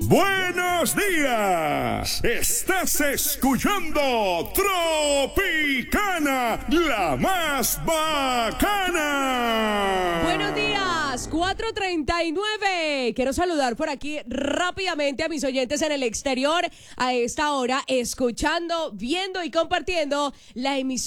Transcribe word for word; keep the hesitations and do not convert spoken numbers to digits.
Buenos días. Estás escuchando Tropicana, la más bacana. Buenos días, cuatro treinta y nueve. Quiero saludar por aquí rápidamente a mis oyentes en el exterior a esta hora, escuchando, viendo y compartiendo la emisora